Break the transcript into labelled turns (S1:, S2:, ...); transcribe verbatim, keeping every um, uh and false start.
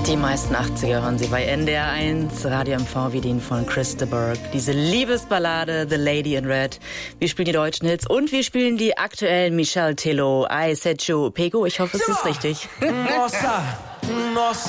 S1: Die meisten achtziger hören Sie bei N D R eins, Radio M V wie den von Chris de Burgh. Diese Liebesballade The Lady in Red. Wir spielen die deutschen Hits und wir spielen die aktuellen Michel Tello, I Said You Pego. Ich hoffe, es ist richtig.